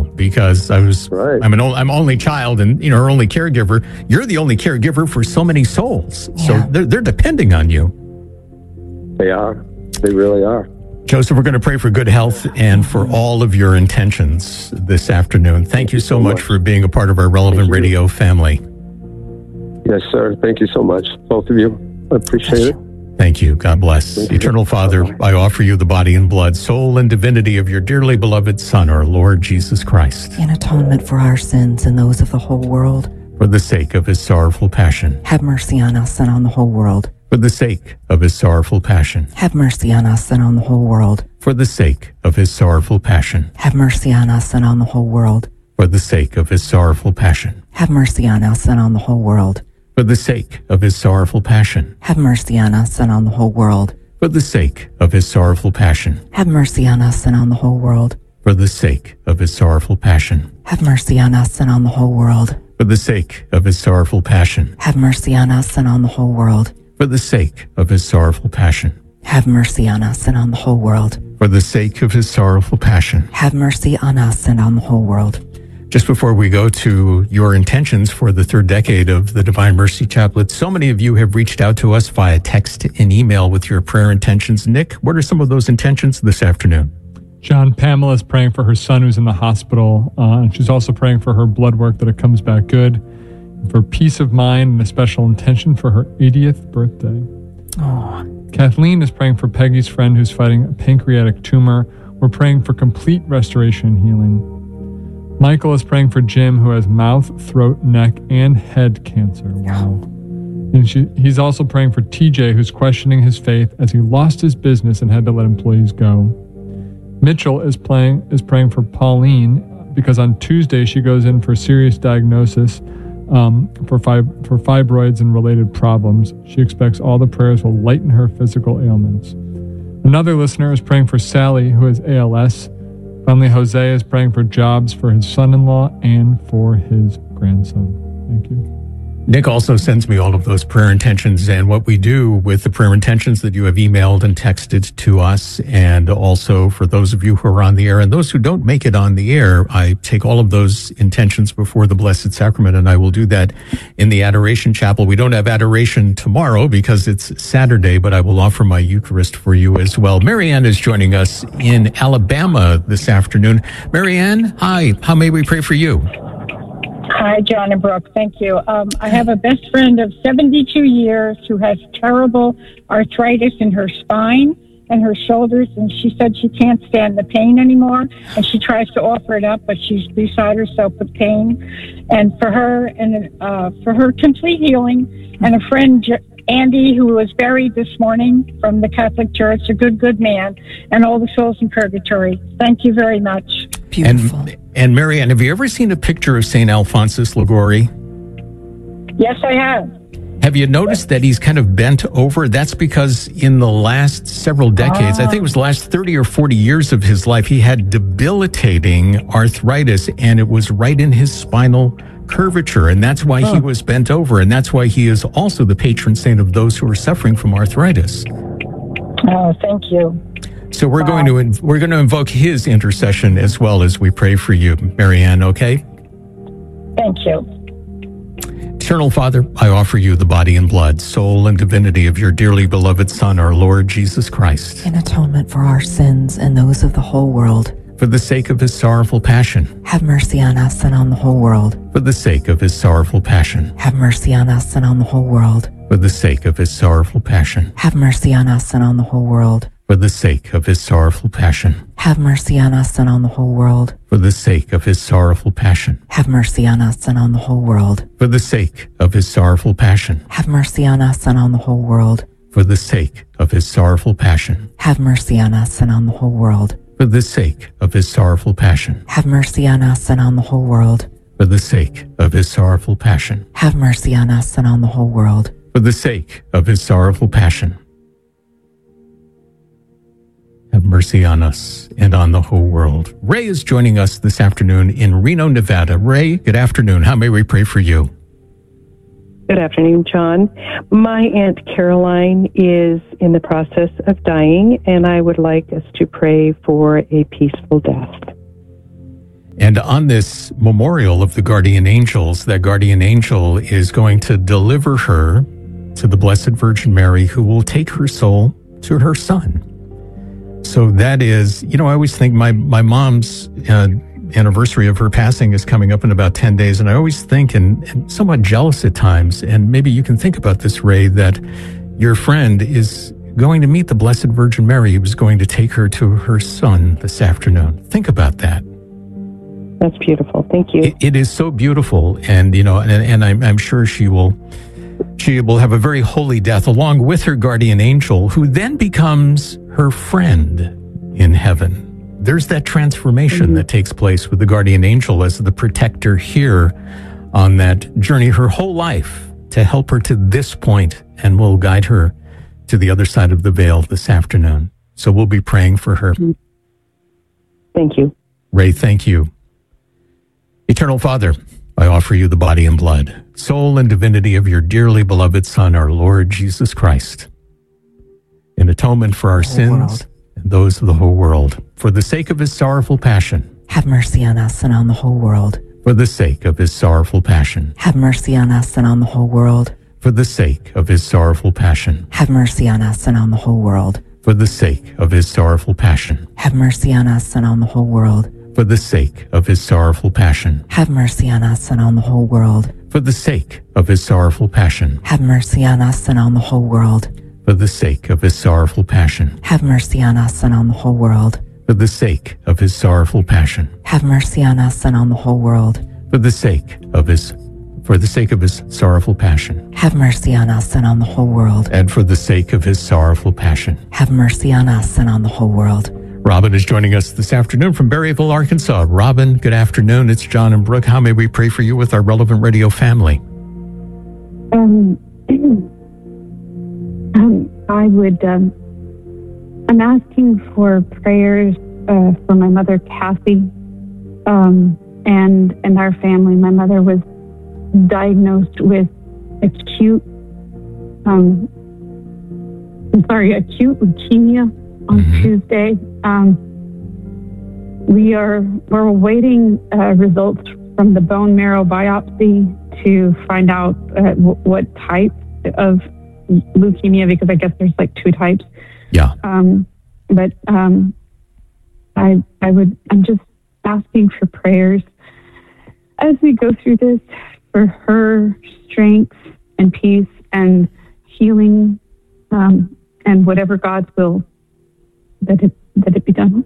because I'm only child and, her only caregiver. You're the only caregiver for so many souls. Yeah. So they're depending on you. They are. They really are. Joseph, we're going to pray for good health and for all of your intentions this afternoon. Thank you so much for being a part of our Relevant Radio family. Yes, sir. Thank you so much, both of you. I appreciate it. Thank you. God bless. Eternal Father, I offer you the body and blood, soul and divinity of your dearly beloved Son, our Lord Jesus Christ. In atonement for our sins and those of the whole world. For the sake of his sorrowful passion. Have mercy on us and on the whole world. For the sake of his sorrowful passion. Have mercy on us and on the whole world. For the sake of his sorrowful passion. Have mercy on us and on the whole world. For the sake of his sorrowful passion. Have mercy on us and on the whole world. For the sake of his sorrowful passion. Have mercy on us and on the whole world. For the sake of his sorrowful passion. Have mercy on us and on the whole world. For the sake of his sorrowful passion. Have mercy on us and on the whole world. For the sake of his sorrowful passion. Have mercy on us and on the whole world. For the sake of his sorrowful passion. Have mercy on us and on the whole world. For the sake of his sorrowful passion. Have mercy on us and on the whole world. Just before we go to your intentions for the third decade of the Divine Mercy Chaplet, so many of you have reached out to us via text and email with your prayer intentions. Nick, what are some of those intentions this afternoon? John, Pamela is praying for her son who's in the hospital, and she's also praying for her blood work that it comes back good, for peace of mind and a special intention for her 80th birthday. Oh. Kathleen is praying for Peggy's friend who's fighting a pancreatic tumor. We're praying for complete restoration and healing. Michael is praying for Jim, who has mouth, throat, neck, and head cancer. Wow. And he's also praying for TJ, who's questioning his faith as he lost his business and had to let employees go. Mitchell is praying for Pauline because on Tuesday she goes in for serious diagnosis for fibroids and related problems. She expects all the prayers will lighten her physical ailments. Another listener is praying for Sally, who has ALS. Finally, Jose is praying for jobs for his son-in-law and for his grandson. Thank you. Nick also sends me all of those prayer intentions and what we do with the prayer intentions that you have emailed and texted to us. And also for those of you who are on the air and those who don't make it on the air, I take all of those intentions before the Blessed Sacrament, and I will do that in the Adoration Chapel. We don't have adoration tomorrow because it's Saturday, but I will offer my Eucharist for you as well. Marianne is joining us in Alabama this afternoon. Marianne, hi. How may we pray for you? Hi, John and Brooke. Thank you. I have a best friend of 72 years who has terrible arthritis in her spine and her shoulders, and she said she can't stand the pain anymore, and she tries to offer it up, but she's beside herself with pain. And for her complete healing, and a friend, Andy, who was buried this morning from the Catholic Church, a good man, and all the souls in purgatory. Thank you very much. Beautiful. And Marianne, have you ever seen a picture of St. Alphonsus Liguori? Yes, I have. Have you noticed that he's kind of bent over? That's because in the last several decades, I think it was the last 30 or 40 years of his life, he had debilitating arthritis, and it was right in his spinal curvature, and that's why he was bent over, and that's why he is also the patron saint of those who are suffering from arthritis. Oh, thank you. So we're going to invoke his intercession as well as we pray for you, Marianne, okay? Thank you. Eternal Father, I offer you the body and blood, soul and divinity of your dearly beloved Son, our Lord Jesus Christ. In atonement for our sins and those of the whole world. For the sake of his sorrowful passion. Have mercy on us and on the whole world. For the sake of his sorrowful passion. Have mercy on us and on the whole world. For the sake of his sorrowful passion. Have mercy on us and on the whole world. For the sake of his sorrowful passion. Have mercy on us and on the whole world. For the sake of his sorrowful passion. Have mercy on us and on the whole world. For the sake of his sorrowful passion. Have mercy on us and on the whole world. For the sake of his sorrowful passion. Have mercy on us and on the whole world. For the sake of his sorrowful passion. Have mercy on us and on the whole world. For the sake of his sorrowful passion. Have mercy on us and on the whole world. For the sake of his sorrowful passion. Have mercy on us and on the whole world. Ray is joining us this afternoon in Reno, Nevada. Ray, good afternoon. How may we pray for you? Good afternoon, John. My Aunt Caroline is in the process of dying, and I would like us to pray for a peaceful death. And And on this memorial of the guardian angels, that guardian angel is going to deliver her to the Blessed Virgin Mary, who will take her soul to her son. So that is, I always think my mom's anniversary of her passing is coming up in about 10 days. And I always think, and somewhat jealous at times, and maybe you can think about this, Ray, that your friend is going to meet the Blessed Virgin Mary, who was going to take her to her son this afternoon. Think about that. That's beautiful. Thank you. It is so beautiful. And, and I'm sure she will have a very holy death along with her guardian angel, who then becomes her friend in heaven. There's that transformation that takes place with the guardian angel as the protector here on that journey her whole life to help her to this point, and will guide her to the other side of the veil this afternoon. So we'll be praying for her. Thank you. Ray, thank you. Eternal Father, I offer you the body and blood, soul and divinity of your dearly beloved Son, our Lord Jesus Christ, in atonement for our sins and those of the whole world, for the sake of his sorrowful passion. Have mercy on us and on the whole world. For the sake of his sorrowful passion. Have mercy on us and on the whole world. For the sake of his sorrowful passion. Have mercy on us and on the whole world. For the sake of his sorrowful passion. Have mercy on us and on the whole world. For the sake of his sorrowful passion. Have mercy on us and on the whole world. For the sake of his sorrowful passion. Have mercy on us and on the whole world. For the sake of his sorrowful passion. Have mercy on us and on the whole world. For the sake of his sorrowful passion. Have mercy on us and on the whole world. For the sake of his sorrowful passion. Have mercy on us and on the whole world. And for the sake of his sorrowful passion. Have mercy on us and on the whole world. Robin is joining us this afternoon from Berryville, Arkansas. Robin, good afternoon. It's John and Brooke. How may we pray for you with our Relevant Radio family? I'm asking for prayers for my mother, Kathy, and our family. My mother was diagnosed with acute leukemia on Tuesday. We're awaiting results from the bone marrow biopsy to find out what type of leukemia, because I guess there's like two types. Yeah. I'm just asking for prayers as we go through this, for her strength and peace and healing, and whatever God's will, that it be done.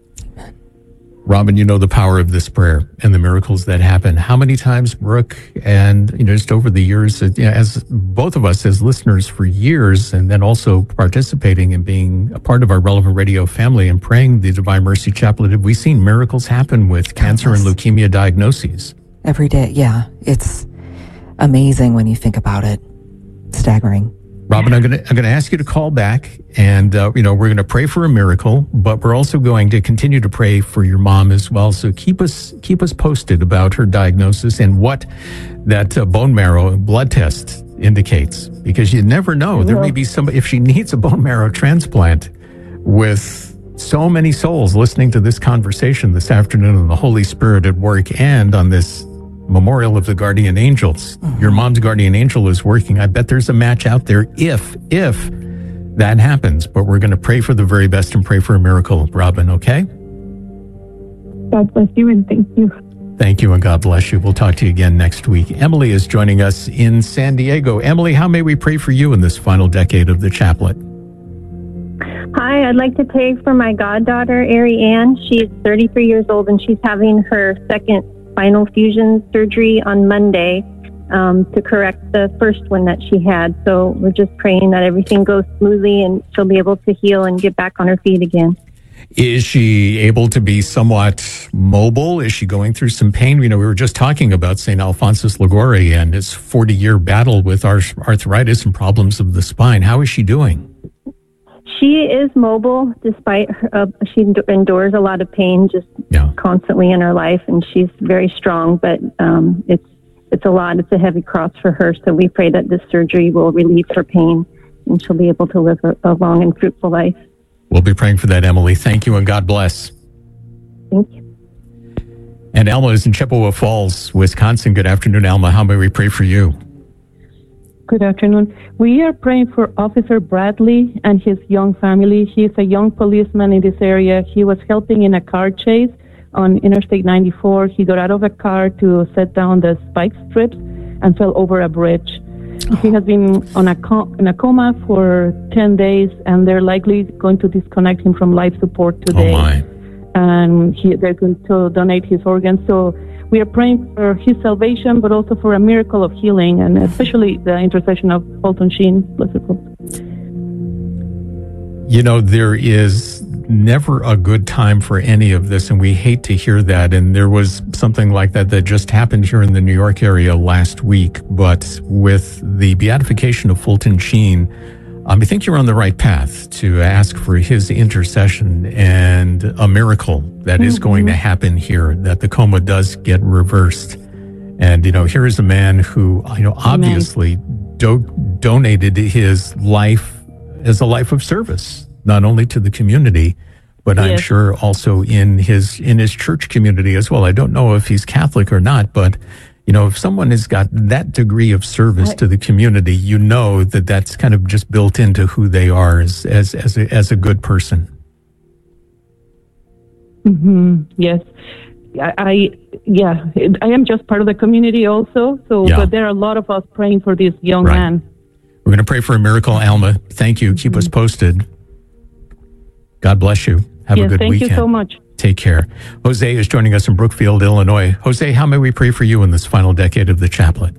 Robin, you know the power of this prayer and the miracles that happen. How many times, Brooke, and just over the years, as both of us as listeners for years, and then also participating and being a part of our Relevant Radio family and praying the Divine Mercy Chaplet, have we seen miracles happen with cancer and leukemia diagnoses? Every day, yeah. It's amazing when you think about it. Staggering. Robin, I'm going to ask you to call back, and we're going to pray for a miracle, but we're also going to continue to pray for your mom as well. So keep us posted about her diagnosis and what that bone marrow blood test indicates, because you never know. There may be somebody, if she needs a bone marrow transplant, with so many souls listening to this conversation this afternoon, and the Holy Spirit at work, and on this memorial of the guardian angels. Your mom's guardian angel is working. I bet there's a match out there if that happens. But we're going to pray for the very best and pray for a miracle, Robin, okay? God bless you and thank you. Thank you and God bless you. We'll talk to you again next week. Emily is joining us in San Diego. Emily, how may we pray for you in this final decade of the chaplet? Hi, I'd like to pray for my goddaughter, Ari Ann. She's 33 years old and she's having her second spinal fusion surgery on Monday to correct the first one that she had. So we're just praying that everything goes smoothly and she'll be able to heal and get back on her feet again. Is she able to be somewhat mobile? Is she going through some pain? We were just talking about St. Alphonsus Liguori and his 40-year battle with arthritis and problems of the spine. How is she doing? She is mobile, despite she endures a lot of pain constantly in her life, and she's very strong. But it's a lot. It's a heavy cross for her. So we pray that this surgery will relieve her pain, and she'll be able to live a long and fruitful life. We'll be praying for that, Emily. Thank you, and God bless. Thank you. And Alma is in Chippewa Falls, Wisconsin. Good afternoon, Alma. How may we pray for you? Good afternoon. We are praying for Officer Bradley and his young family. He's a young policeman in this area. He was helping in a car chase on Interstate 94. He got out of a car to set down the spike strips and fell over a bridge. He has been in a coma for 10 days, and they're likely going to disconnect him from life support today. Oh, my. And they're going to donate his organs. So we are praying for his salvation, but also for a miracle of healing, and especially the intercession of Fulton Sheen. Blessed Hope. You know, there is never a good time for any of this, and we hate to hear that. And there was something like that just happened here in the New York area last week. But with the beatification of Fulton Sheen, I think you're on the right path to ask for his intercession and a miracle that is going to happen here, that the coma does get reversed. And, here is a man who, obviously donated his life as a life of service, not only to the community, but I'm sure also in his church community as well. I don't know if he's Catholic or not, but if someone has got that degree of service to the community, that's kind of just built into who they are as a good person. Mm-hmm. Yes. I am just part of the community also. But there are a lot of us praying for this young man. We're going to pray for a miracle, Alma. Thank you. Keep us posted. God bless you. Have a good weekend. Thank you so much. Take care. Jose is joining us in Brookfield, Illinois. Jose, how may we pray for you in this final decade of the chaplet?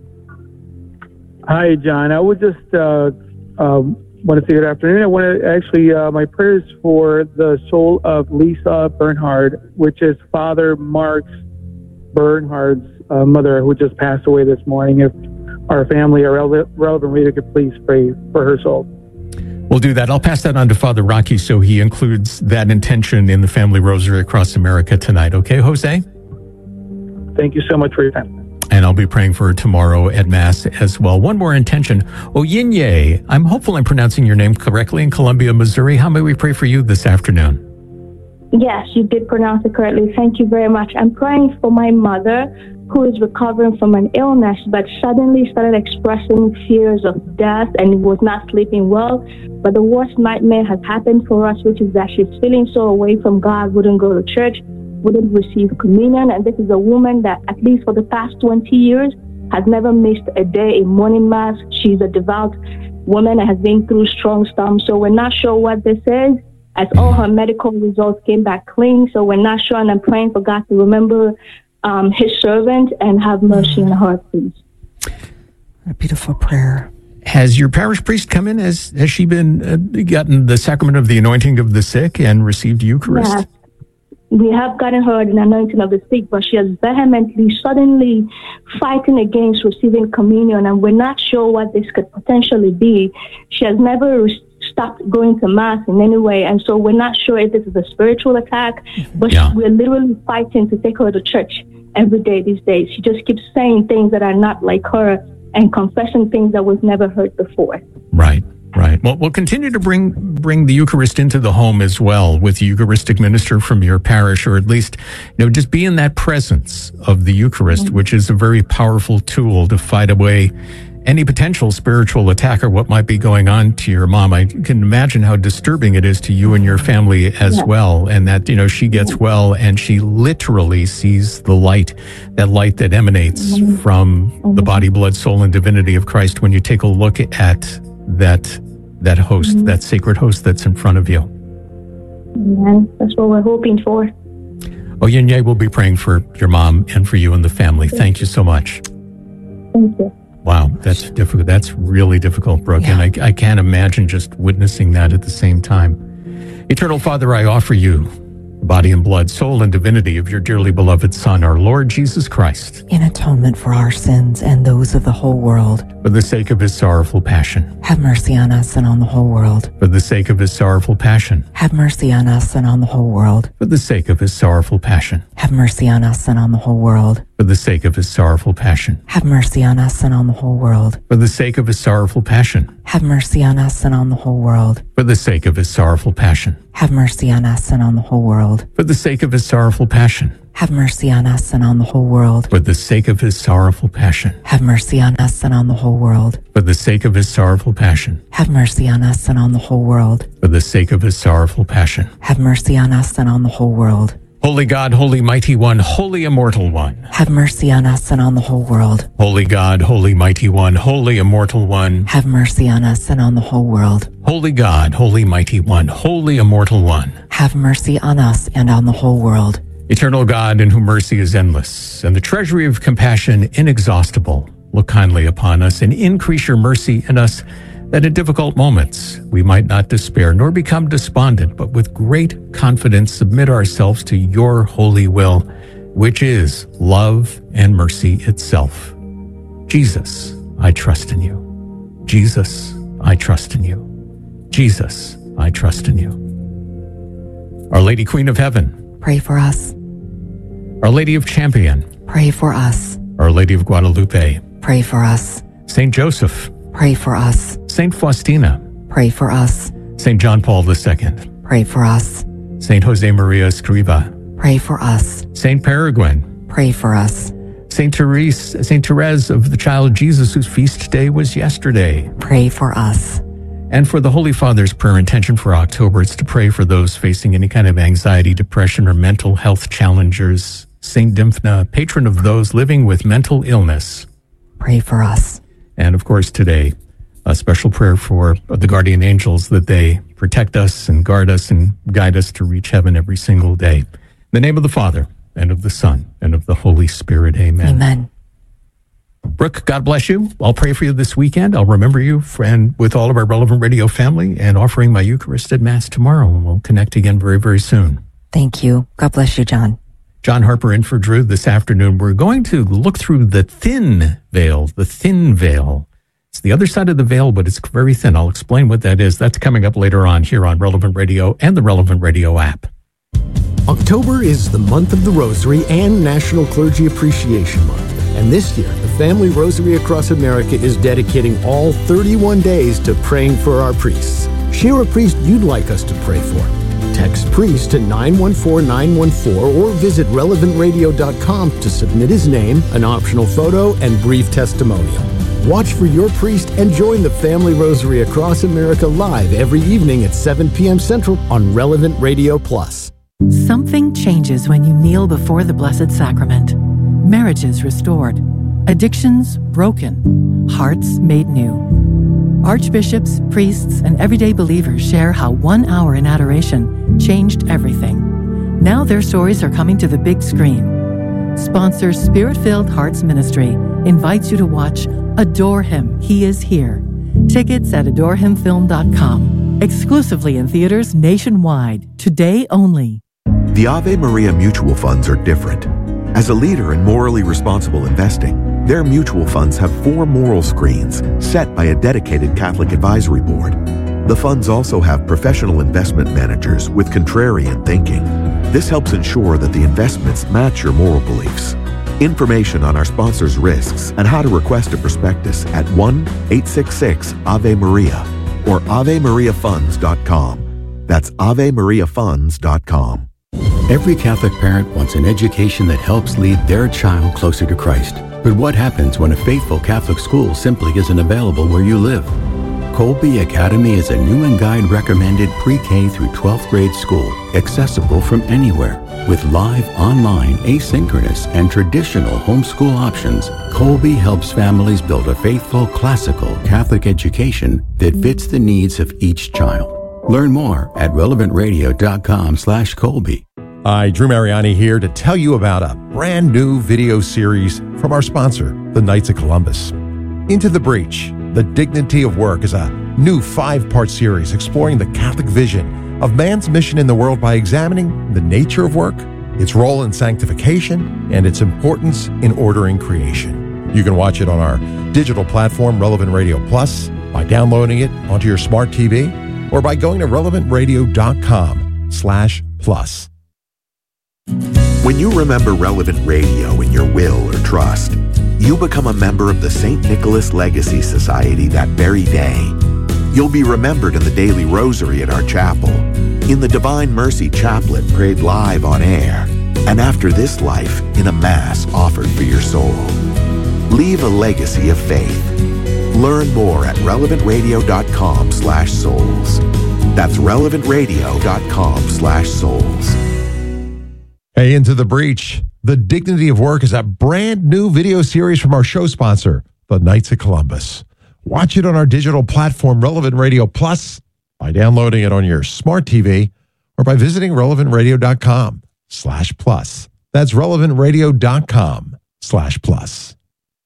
Hi, John. I would just want to say good afternoon. I want to actually, my prayers for the soul of Lisa Bernhard, which is Father Mark Bernhard's mother, who just passed away this morning. If our family or relevant reader could please pray for her soul. We'll do that. I'll pass that on to Father Rocky so he includes that intention in the Family Rosary across America tonight. Okay, Jose? Thank you so much for your time. And I'll be praying for her tomorrow at Mass as well. One more intention. Oyinye, I'm hopeful I'm pronouncing your name correctly, in Columbia, Missouri. How may we pray for you this afternoon? Yes, you did pronounce it correctly. Thank you very much. I'm praying for my mother, who is recovering from an illness, but suddenly started expressing fears of death and was not sleeping well. But the worst nightmare has happened for us, which is that she's feeling so away from God, wouldn't go to church, wouldn't receive communion. And this is a woman that, at least for the past 20 years, has never missed a day in morning mass. She's a devout woman and has been through strong storms. So we're not sure what this is, as all her medical results came back clean. So we're not sure, and I'm praying for God to remember his servant and have mercy on her, please. A beautiful prayer. Has your parish priest come in? Has she been gotten the sacrament of the anointing of the sick and received Eucharist? Yes. We have gotten her the anointing of the sick, but she has vehemently, suddenly fighting against receiving communion, and we're not sure what this could potentially be. She has never stopped going to Mass in any way, and so we're not sure if this is a spiritual attack, but we're literally fighting to take her to church every day these days. She just keeps saying things that are not like her and confessing things that was never heard before. Right. Well, we'll continue to bring the Eucharist into the home as well with the Eucharistic minister from your parish, or at least, just be in that presence of the Eucharist, which is a very powerful tool to fight away any potential spiritual attack or what might be going on to your mom. I can imagine how disturbing it is to you and your family as well. And that, she gets well and she literally sees the light, that emanates from the body, blood, soul, and divinity of Christ when you take a look at that host, that sacred host that's in front of you. Amen. That's what we're hoping for. Oyinye will be praying for your mom and for you and the family. Thank you so much. Thank you. Wow, that's difficult. That's really difficult, Brooke. Yeah. And I can't imagine just witnessing that at the same time. Eternal Father, I offer you body and blood, soul and divinity of your dearly beloved Son, our Lord Jesus Christ, in atonement for our sins and those of the whole world. For the sake of his sorrowful passion. Have mercy on us and on the whole world. For the sake of his sorrowful passion. Have mercy on us and on the whole world. For the sake of his sorrowful passion. Have mercy on us and on the whole world. For the sake of his sorrowful passion. Have mercy on us and on the whole world. For the sake of his sorrowful passion. Have mercy on us and on the whole world. For the sake of his sorrowful passion. Have mercy on us and on the whole world. For the sake of his sorrowful passion. Have mercy on us and on the whole world. For the sake of his sorrowful passion. Have mercy on us and on the whole world. For the sake of his sorrowful passion. Have mercy on us and on the whole world. For the sake of his sorrowful passion. Have mercy on us and on the whole world. Holy God, Holy Mighty One, Holy Immortal One. Have mercy on us and on the whole world. Holy God, Holy Mighty One, Holy Immortal One. Have mercy on us and on the whole world. Holy God, Holy Mighty One, Holy Immortal One. Have mercy on us and on the whole world. Eternal God, in whom mercy is endless, and the treasury of compassion inexhaustible, look kindly upon us and increase your mercy in us, that in difficult moments we might not despair nor become despondent, but with great confidence submit ourselves to your holy will, which is love and mercy itself. Jesus, I trust in you. Jesus, I trust in you. Jesus, I trust in you. Our Lady Queen of Heaven, pray for us. Our Lady of Champion, pray for us. Our Lady of Guadalupe, pray for us. Saint Joseph, pray for us. Saint Faustina, pray for us. Saint John Paul II, pray for us. Saint Jose Maria Escriva, pray for us. Saint Peregrine, pray for us. Saint Therese of the Child Jesus, whose feast day was yesterday, pray for us. And for the Holy Father's prayer intention for October, it's to pray for those facing any kind of anxiety, depression, or mental health challenges. Saint Dymphna, patron of those living with mental illness, pray for us. And of course today, a special prayer for the guardian angels, that they protect us and guard us and guide us to reach heaven every single day. In the name of the Father, and of the Son, and of the Holy Spirit, amen. Amen. Brooke, God bless you. I'll pray for you this weekend. I'll remember you and with all of our Relevant Radio family, and offering my Eucharist at Mass tomorrow. And we'll connect again very, very soon. Thank you. God bless you, John. John Harper in for Drew this afternoon. We're going to look through the thin veil, the thin veil. It's the other side of the veil, but it's very thin. I'll explain what that is. That's coming up later on here on Relevant Radio and the Relevant Radio app. October is the month of the Rosary and National Clergy Appreciation Month. And this year, the Family Rosary Across America is dedicating all 31 days to praying for our priests. Share a priest you'd like us to pray for. Text priest to 914-914 or visit relevantradio.com to submit his name, an optional photo, and brief testimonial. Watch for your priest and join the Family Rosary Across America live every evening at 7 p.m. Central on Relevant Radio Plus. Something changes when you kneel before the Blessed Sacrament. Marriages restored, addictions broken, hearts made new. Archbishops, priests, and everyday believers share how 1 hour in adoration changed everything. Now their stories are coming to the big screen. Sponsor Spirit-Filled Hearts Ministry invites you to watch Adore Him, He is Here. Tickets at adorehimfilm.com. Exclusively in theaters nationwide. Today only. The Ave Maria mutual funds are different. As a leader in morally responsible investing, their mutual funds have 4 moral screens set by a dedicated Catholic advisory board. The funds also have professional investment managers with contrarian thinking. This helps ensure that the investments match your moral beliefs. Information on our sponsors' risks and how to request a prospectus at 1-866-AVE-MARIA or AveMariaFunds.com. That's AveMariaFunds.com. Every Catholic parent wants an education that helps lead their child closer to Christ. But what happens when a faithful Catholic school simply isn't available where you live? Colby Academy is a new and guide recommended pre-K through 12th grade school, accessible from anywhere. With live, online, asynchronous, and traditional homeschool options, Colby helps families build a faithful, classical Catholic education that fits the needs of each child. Learn more at relevantradio.com/Colby. Hi, Drew Mariani here to tell you about a brand new video series from our sponsor, the Knights of Columbus. Into the Breach, The Dignity of Work is a new 5-part series exploring the Catholic vision of man's mission in the world by examining the nature of work, its role in sanctification, and its importance in ordering creation. You can watch it on our digital platform, Relevant Radio Plus, by downloading it onto your smart TV, or by going to relevantradio.com/plus. When you remember Relevant Radio in your will or trust, you become a member of the St. Nicholas Legacy Society that very day. You'll be remembered in the daily rosary at our chapel, in the Divine Mercy Chaplet prayed live on air, and after this life in a mass offered for your soul. Leave a legacy of faith. Learn more at relevantradio.com/souls. That's relevantradio.com/souls. Hey, Into the Breach. The Dignity of Work is a brand new video series from our show sponsor, the Knights of Columbus. Watch it on our digital platform, Relevant Radio Plus, by downloading it on your smart TV or by visiting relevantradio.com/plus. That's relevantradio.com/plus.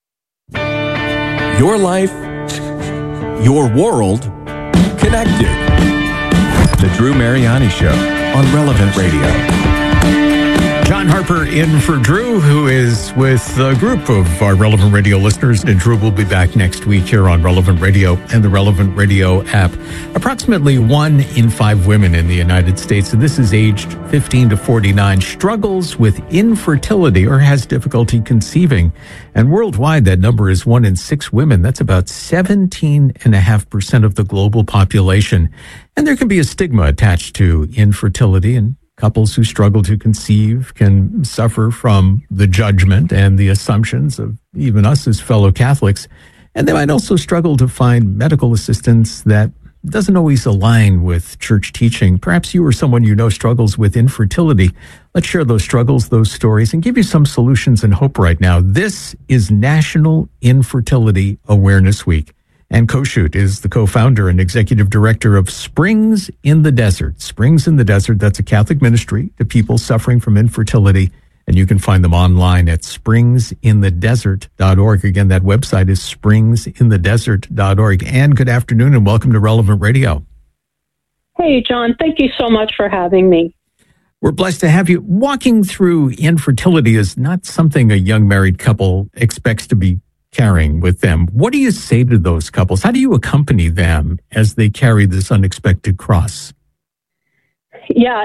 Your life, your world, connected. The Drew Mariani Show on Relevant Radio. John Harper in for Drew, who is with a group of our Relevant Radio listeners, and Drew will be back next week here on Relevant Radio and the Relevant Radio app. Approximately 1 in 5 women in the United States, and this is aged 15 to 49, struggles with infertility or has difficulty conceiving. And worldwide, that number is 1 in 6 women. That's about 17.5% of the global population. And there can be a stigma attached to infertility, and couples who struggle to conceive can suffer from the judgment and the assumptions of even us as fellow Catholics. And they might also struggle to find medical assistance that doesn't always align with church teaching. Perhaps you or someone you know struggles with infertility. Let's share those struggles, those stories, and give you some solutions and hope right now. This is National Infertility Awareness Week. And Koshoot is the co-founder and executive director of Springs in the Desert. Springs in the Desert, that's a Catholic ministry to people suffering from infertility. And you can find them online at springsinthedesert.org. Again, that website is springsinthedesert.org. And good afternoon and welcome to Relevant Radio. Hey, John, thank you so much for having me. We're blessed to have you. Walking through infertility is not something a young married couple expects to be carrying with them. What do you say to those couples? How do you accompany them as they carry this unexpected cross? Yeah,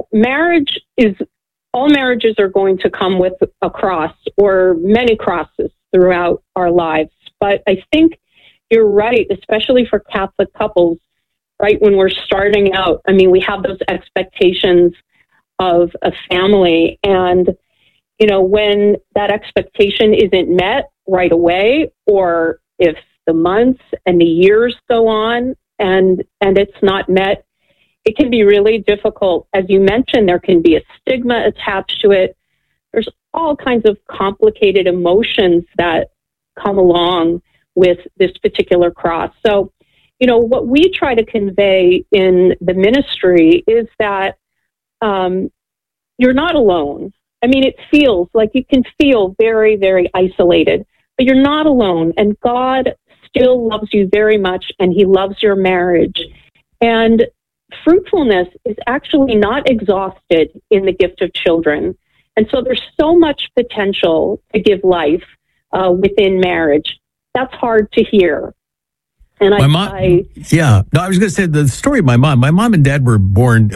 all marriages are going to come with a cross or many crosses throughout our lives. But I think you're right, especially for Catholic couples, right? When we're starting out, we have those expectations of a family. And, when that expectation isn't met right away, or if the months and the years go on and it's not met, it can be really difficult. As you mentioned, there can be a stigma attached to it. There's all kinds of complicated emotions that come along with this particular cross. So, what we try to convey in the ministry is that you're not alone. It feels like you can feel very, very isolated, but you're not alone. And God still loves you very much, and He loves your marriage. And fruitfulness is actually not exhausted in the gift of children. And so there's so much potential to give life within marriage. That's hard to hear. And I was going to say the story of my mom. My mom and dad were married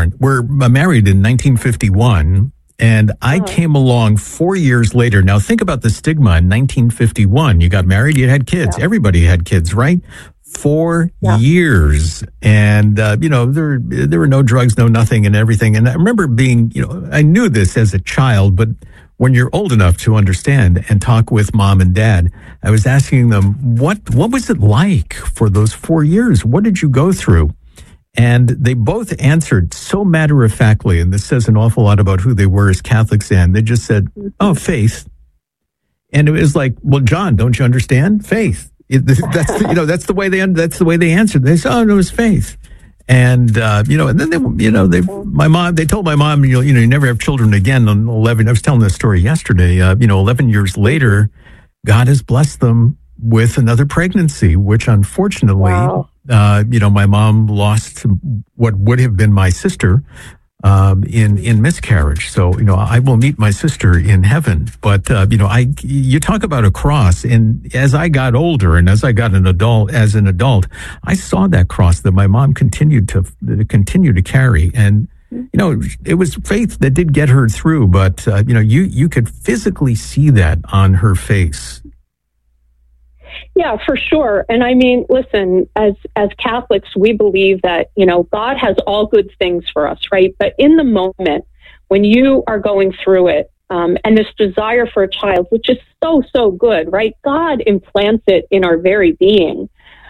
in 1951. And I came along 4 years later. Now, think about the stigma in 1951. You got married, you had kids. Yeah. Everybody had kids, right? 4 years. And, there were no drugs, no nothing and everything. And I remember being, I knew this as a child, but when you're old enough to understand and talk with mom and dad, I was asking them, what was it like for those 4 years? What did you go through? And they both answered so matter-of-factly, and this says an awful lot about who they were as Catholics, and they just said, faith. And it was like, well, John, don't you understand? Faith. That's the way they answered. They said, oh, no, it was faith. And, and then they told my mom, you never have children again on 11. I was telling this story yesterday, 11 years later, God has blessed them with another pregnancy, which unfortunately, my mom lost what would have been my sister in miscarriage. So, I will meet my sister in heaven. But, you talk about a cross, and as I got older and as I got an adult, I saw that cross that my mom continued to carry. And, it was faith that did get her through, but, you could physically see that on her face. Yeah, for sure. And listen, as Catholics, we believe that, God has all good things for us, right? But in the moment, when you are going through it, and this desire for a child, which is so good, right? God implants it in our very being.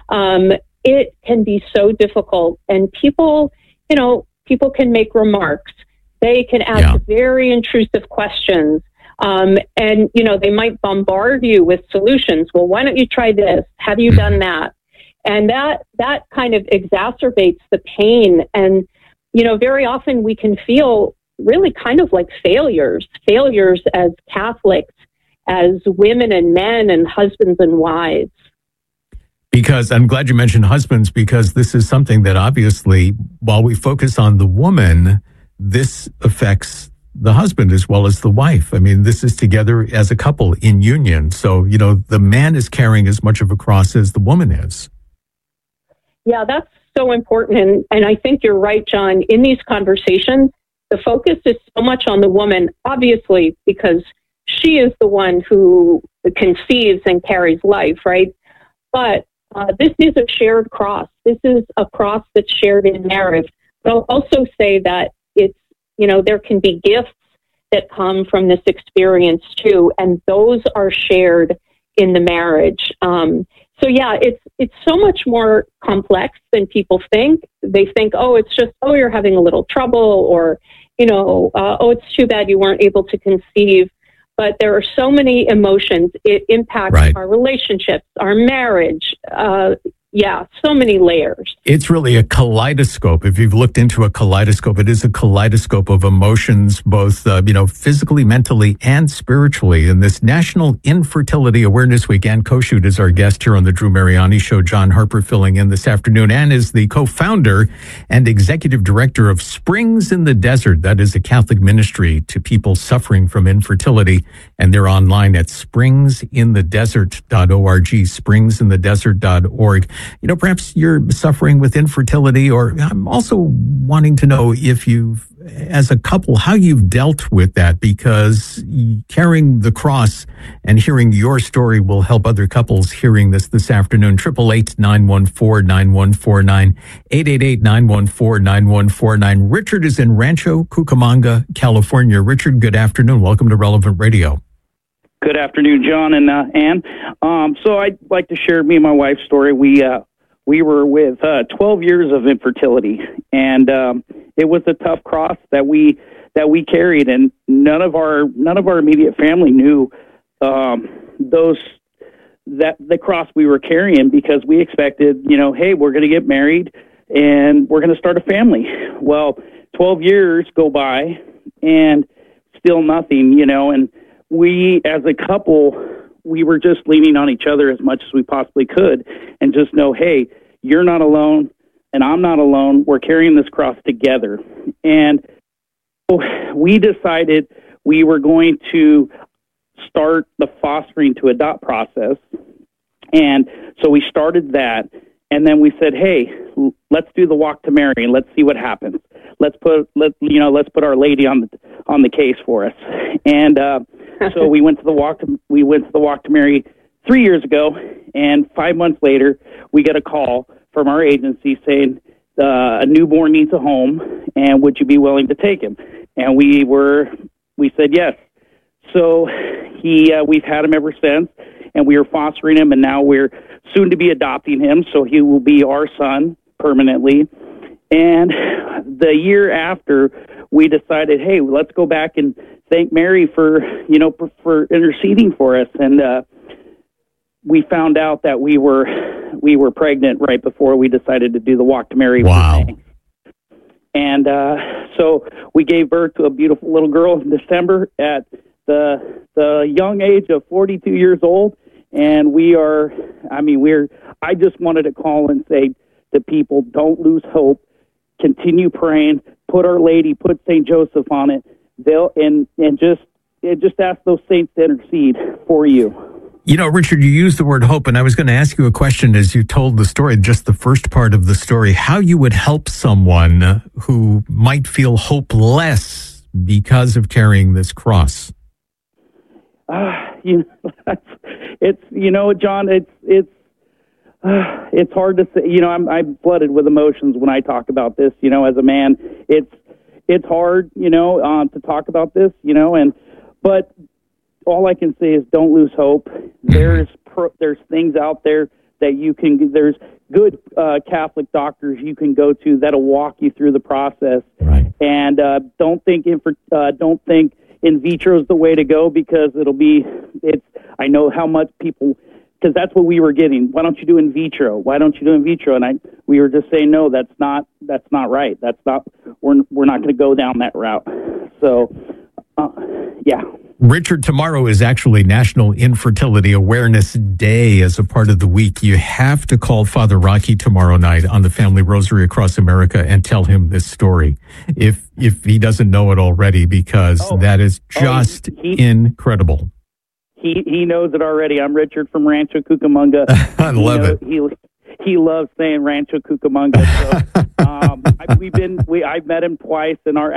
It can be so difficult, and people can make remarks. They can ask very intrusive questions. And, they might bombard you with solutions. Well, why don't you try this? Have you done that? And that kind of exacerbates the pain. And, very often we can feel really kind of like failures as Catholics, as women and men and husbands and wives. Because I'm glad you mentioned husbands, because this is something that obviously, while we focus on the woman, this affects the husband as well as the wife. I mean, this is together as a couple in union. So, the man is carrying as much of a cross as the woman is. Yeah, that's so important. And I think you're right, John. In these conversations, the focus is so much on the woman, obviously, because she is the one who conceives and carries life, right? But this is a shared cross. This is a cross that's shared in marriage. But I'll also say that it's, there can be gifts that come from this experience too, and those are shared in the marriage. So yeah, it's so much more complex than people think. They think, it's just, you're having a little trouble, or, it's too bad you weren't able to conceive. But there are so many emotions. It impacts our relationships, our marriage. So many layers. It's really a kaleidoscope. If you've looked into a kaleidoscope, it is a kaleidoscope of emotions, both, physically, mentally, and spiritually. And this National Infertility Awareness Week, Ann Koshut is our guest here on the Drew Mariani Show. John Harper filling in this afternoon. Ann is the co-founder and executive director of Springs in the Desert. That is a Catholic ministry to people suffering from infertility. And they're online at springsinthedesert.org, springsinthedesert.org. Perhaps you're suffering with infertility, or I'm also wanting to know if you've, as a couple, how you've dealt with that, because carrying the cross and hearing your story will help other couples hearing this afternoon. 888-914-9149, 888-914-9149. Richard is in Rancho Cucamonga, California. Richard, good afternoon. Welcome to Relevant Radio. Good afternoon, John and Ann. So I'd like to share me and my wife's story. We were with 12 years of infertility, and it was a tough cross that we carried, and none of our immediate family knew the cross we were carrying, because we expected, hey, we're going to get married and we're going to start a family. Well, 12 years go by and still nothing, and we, as a couple, we were just leaning on each other as much as we possibly could, and just know, hey, you're not alone and I'm not alone. We're carrying this cross together. And so we decided we were going to start the fostering to adopt process. And so we started that. And then we said, hey, let's do the walk to Mary and let's see what happens. Let's put Our Lady on the case for us. And so we went to the walk to Mary 3 years ago, and 5 months later, we get a call from our agency saying a newborn needs a home, and would you be willing to take him? And we said yes. So we've had him ever since, and we are fostering him, and now we're soon to be adopting him, so he will be our son permanently. And the year after, we decided, hey, let's go back and thank Mary for interceding for us. And we found out that we were pregnant right before we decided to do the walk to Mary. Wow. And so we gave birth to a beautiful little girl in December at the young age of 42 years old. And I just wanted to call and say to people, don't lose hope. Continue praying. Put Our Lady, put St. Joseph on it. Just ask those saints to intercede for you. Richard, you used the word hope, and I was going to ask you a question as you told the story, just the first part of the story, how you would help someone who might feel hopeless because of carrying this cross. John, it's hard to say. I'm flooded with emotions when I talk about this. As a man, it's hard, to talk about this, but all I can say is don't lose hope. There's things out there that there's good Catholic doctors you can go to that'll walk you through the process. Right. And don't think in vitro is the way to go, because I know how much people, because that's what we were getting. Why don't you do in vitro? Why don't you do in vitro? And we were just saying, no, that's not right. We're not going to go down that route. So, yeah. Richard, tomorrow is actually National Infertility Awareness Day as a part of the week. You have to call Father Rocky tomorrow night on the Family Rosary Across America and tell him this story, if he doesn't know it already, because that is just incredible. He knows it already. I'm Richard from Rancho Cucamonga. I love it. He loves saying Rancho Cucamonga. So, I've met him twice, and our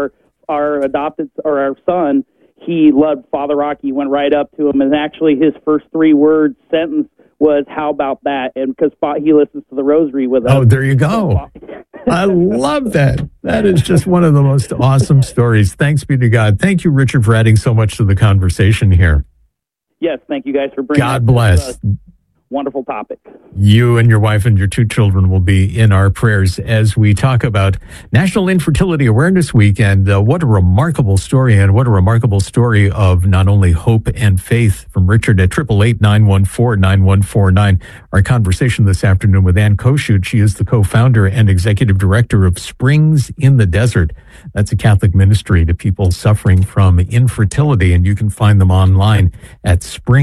son, he loved Father Rocky. He went right up to him, and actually his first 3-word sentence was, "How about that?" And because he listens to the Rosary with us. Oh, there you go. I love that. That is just one of the most awesome stories. Thanks be to God. Thank you, Richard, for adding so much to the conversation here. Yes, thank you guys for bringing God bless. This wonderful topic. You and your wife and your 2 children will be in our prayers as we talk about National Infertility Awareness Week. And what a remarkable story, and what a remarkable story of not only hope and faith from Richard at 888-914-9149. Our conversation this afternoon with Ann Koshut. She is the co-founder and executive director of Springs in the Desert. That's a Catholic ministry to people suffering from infertility, and you can find them online at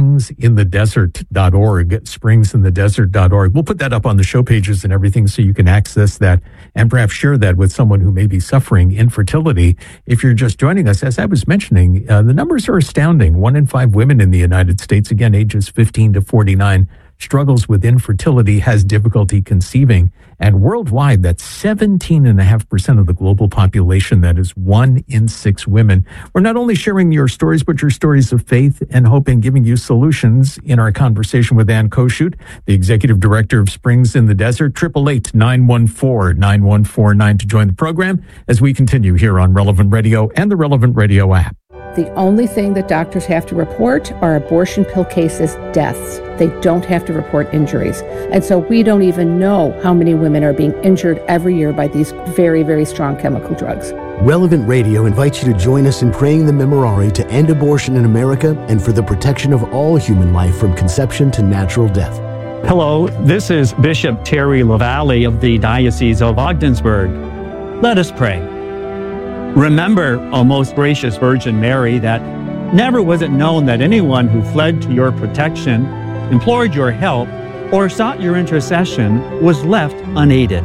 springsinthedesert.org. springsinthedesert.org. We'll put that up on the show pages and everything so you can access that and perhaps share that with someone who may be suffering infertility. If you're just joining us, as I was mentioning, the numbers are astounding. 1 in 5 women in the United States, again, ages 15 to 49, struggles with infertility, has difficulty conceiving. And worldwide, that's 17.5% of the global population. That is 1 in 6 women. We're not only sharing your stories, but your stories of faith and hope, and giving you solutions in our conversation with Ann Koshut, the executive director of Springs in the Desert. 888-914-9149 to join the program as we continue here on Relevant Radio and the Relevant Radio app. The only thing that doctors have to report are abortion pill cases, deaths. They don't have to report injuries. And so we don't even know how many women are being injured every year by these very, very strong chemical drugs. Relevant Radio invites you to join us in praying the Memorare to end abortion in America and for the protection of all human life from conception to natural death. Hello, this is Bishop Terry LaValle of the Diocese of Ogdensburg. Let us pray. Remember, O most gracious Virgin Mary, that never was it known that anyone who fled to your protection, implored your help, or sought your intercession was left unaided.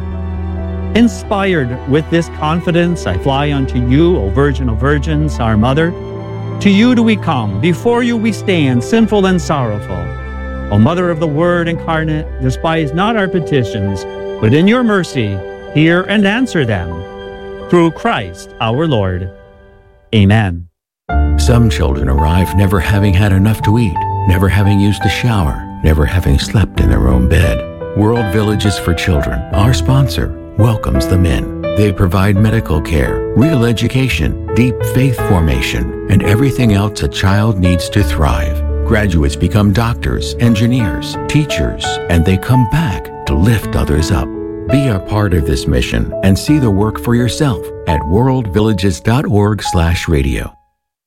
Inspired with this confidence, I fly unto you, O Virgin of Virgins, our Mother. To you do we come, before you we stand, sinful and sorrowful. O Mother of the Word incarnate, despise not our petitions, but in your mercy hear and answer them. Through Christ our Lord. Amen. Some children arrive never having had enough to eat, never having used a shower, never having slept in their own bed. World Villages for Children, our sponsor, welcomes them in. They provide medical care, real education, deep faith formation, and everything else a child needs to thrive. Graduates become doctors, engineers, teachers, and they come back to lift others up. Be a part of this mission and see the work for yourself at worldvillages.org/radio.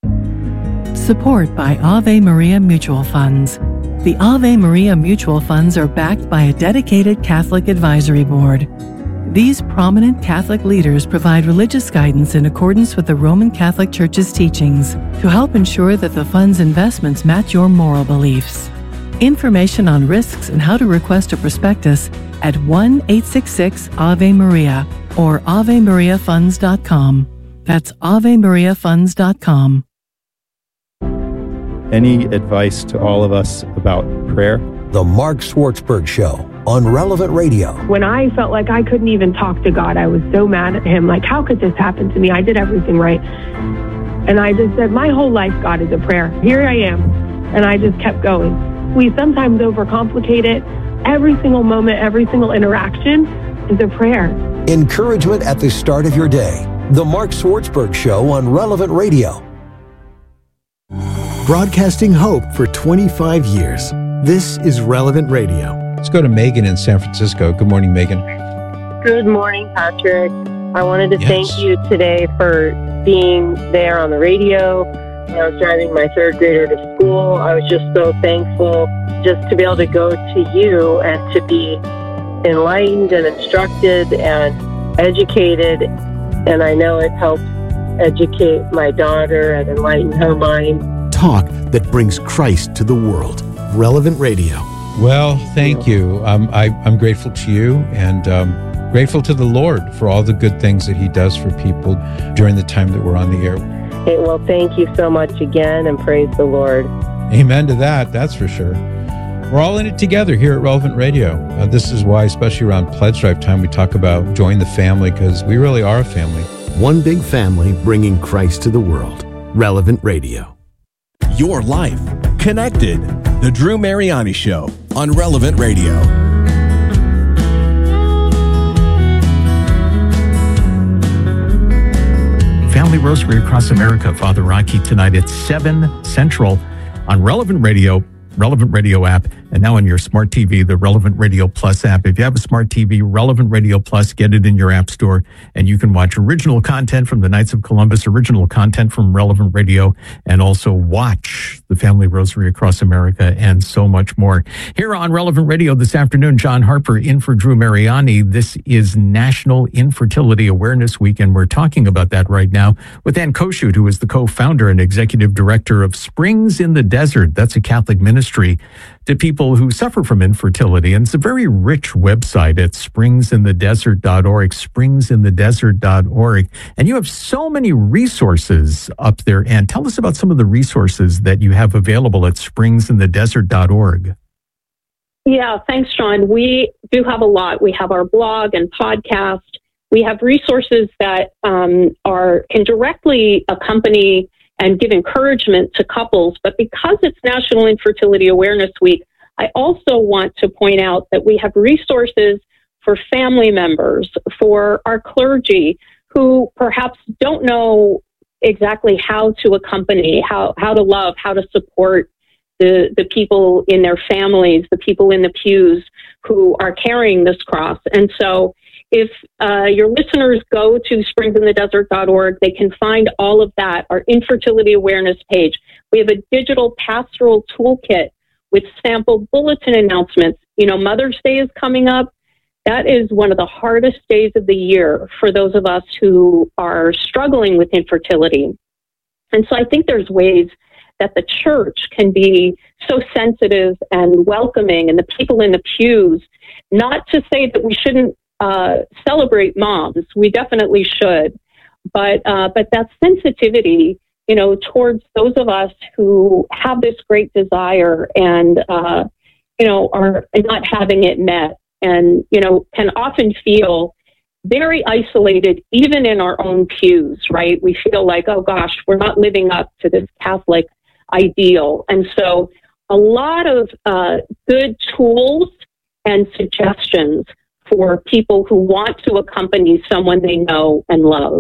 Support by Ave Maria Mutual Funds. The Ave Maria Mutual Funds are backed by a dedicated Catholic advisory board. These prominent Catholic leaders provide religious guidance in accordance with the Roman Catholic Church's teachings to help ensure that the fund's investments match your moral beliefs. Information on risks and how to request a prospectus at 1-866-AVE-MARIA or AveMariaFunds.com. That's AveMariaFunds.com. Any advice to all of us about prayer? The Mark Schwartzberg Show on Relevant Radio. When I felt like I couldn't even talk to God, I was so mad at him. Like, how could this happen to me? I did everything right. And I just said, my whole life, God, is a prayer. Here I am. And I just kept going. We sometimes overcomplicate it. Every single moment, every single interaction is a prayer. Encouragement at the start of your day. The Mark Swartzberg Show on Relevant Radio. Broadcasting hope for 25 years. This is Relevant Radio. Let's go to Megan in San Francisco. Good morning, Megan. Good morning, Patrick. I wanted to thank you today for being there on the radio. When I was driving my third grader to school, I was just so thankful just to be able to go to you and to be enlightened and instructed and educated. And I know it helps educate my daughter and enlighten her mind. Talk that brings Christ to the world. Relevant Radio. Well, thank you. I'm grateful to you and grateful to the Lord for all the good things that he does for people during the time that we're on the air. Hey, well, thank you so much again, and praise the Lord. Amen to that, that's for sure. We're all in it together here at Relevant Radio. This is why, especially around Pledge Drive time, we talk about join the family, because we really are a family. One big family bringing Christ to the world. Relevant Radio. Your life connected. The Drew Mariani Show on Relevant Radio. Family Rosary Across America, Father Rocky, tonight at 7 Central on Relevant Radio, Relevant Radio app, and now on your smart TV, the Relevant Radio Plus app. If you have a smart TV, Relevant Radio Plus, get it in your app store, and you can watch original content from the Knights of Columbus, original content from Relevant Radio, and also watch the Family Rosary Across America, and so much more. Here on Relevant Radio this afternoon, John Harper in for Drew Mariani. This is National Infertility Awareness Week, and we're talking about that right now with Ann Koshut, who is the co-founder and executive director of Springs in the Desert. That's a Catholic ministry to people who suffer from infertility. And it's a very rich website at springsinthedesert.org, springsinthedesert.org. And you have so many resources up there. And tell us about some of the resources that you have available at springsinthedesert.org. Yeah, thanks, Sean. We do have a lot. We have our blog and podcast. We have resources that can directly accompany and give encouragement to couples. But because it's National Infertility Awareness Week, I also want to point out that we have resources for family members, for our clergy who perhaps don't know exactly how to accompany, how to love, how to support the people in their families, the people in the pews who are carrying this cross. And so if your listeners go to springsinthedesert.org, they can find all of that, our infertility awareness page. We have a digital pastoral toolkit with sample bulletin announcements. You know, Mother's Day is coming up. That is one of the hardest days of the year for those of us who are struggling with infertility. And so I think there's ways that the church can be so sensitive and welcoming, and the people in the pews, not to say that we shouldn't celebrate moms. We definitely should. But that sensitivity, you know, towards those of us who have this great desire and, you know, are not having it met and, you know, can often feel very isolated, even in our own pews, right? We feel like, oh gosh, we're not living up to this Catholic ideal. And so a lot of good tools and suggestions for people who want to accompany someone they know and love.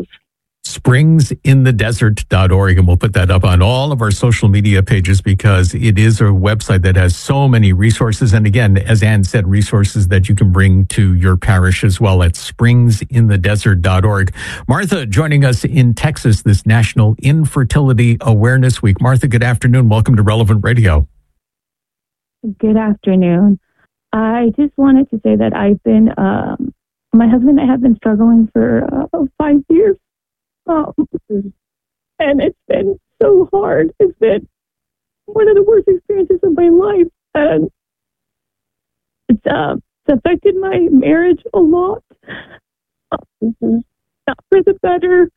springsinthedesert.org, and we'll put that up on all of our social media pages because it is a website that has so many resources. And again, as Ann said, resources that you can bring to your parish as well at springsinthedesert.org. Martha joining us in Texas this National Infertility Awareness Week. Martha, good afternoon. Welcome to Relevant Radio. Good afternoon. I just wanted to say that I've been, my husband and I have been struggling for 5 years. And it's been so hard. It's been one of the worst experiences of my life. And it's affected my marriage a lot. Not for the better.